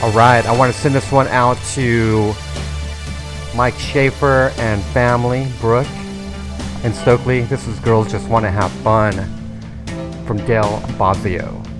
Alright, I want to send this one out to Mike Schaefer and family, Brooke and Stokely. This is Girls Just Want to Have Fun from Dale Bosio.